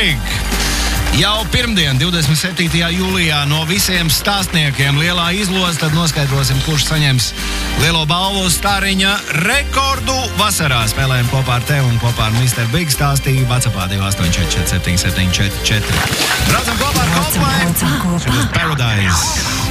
Big! Jau pirmdien, 27. jūlijā, no visiem stāstniekiem lielā izloze, tad noskaidrosim, kurš saņems lielo balvu Stariņa rekordu vasarā. Spēlējam kopā ar tevi un kopā ar Mr. Big stāstīju WhatsAppā 284 77 44. Braucam kopā ar Coldplay. Paradise.